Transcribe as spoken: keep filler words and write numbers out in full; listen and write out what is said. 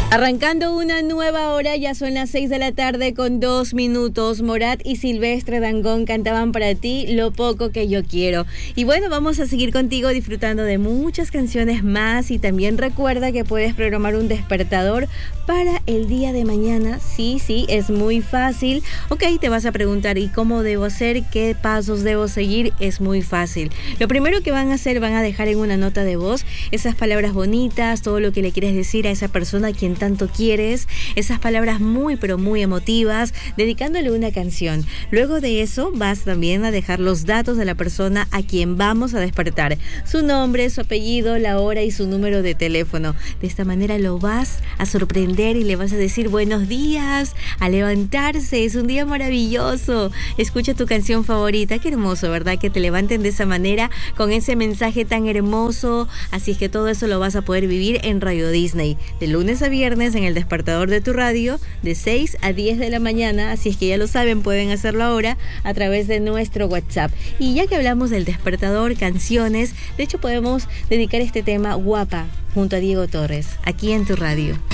Arrancando una nueva hora, ya son las seis de la tarde con dos minutos. Morat y Silvestre Dangond cantaban para ti Lo poco que yo quiero. Y bueno, vamos a seguir contigo disfrutando de muchas canciones más. Y también recuerda que puedes programar un despertador para el día de mañana. Sí, sí, es muy fácil. Ok, te vas a preguntar, ¿y cómo debo hacer? ¿Qué pasos debo seguir? Es muy fácil. Lo primero que van a hacer, van a dejar en una nota de voz esas palabras bonitas, todo lo que le quieres decir a esa persona a quien tanto quieres, esas palabras muy pero muy emotivas, dedicándole una canción. Luego de eso vas también a dejar los datos de la persona a quien vamos a despertar, su nombre, su apellido, la hora y su número de teléfono. De esta manera lo vas a sorprender y le vas a decir buenos días, a levantarse, es un día maravilloso, escucha tu canción favorita. Qué hermoso, ¿verdad? Que te levanten de esa manera, con ese mensaje tan hermoso. Así es que todo eso lo vas a poder vivir en Radio Disney, de lunes a viernes en el despertador de tu radio, de seis a diez de la mañana. Así es que ya lo saben, pueden hacerlo ahora a través de nuestro WhatsApp. Y ya que hablamos del despertador, canciones, de hecho podemos dedicar este tema Guapa junto a Diego Torres, aquí en tu radio.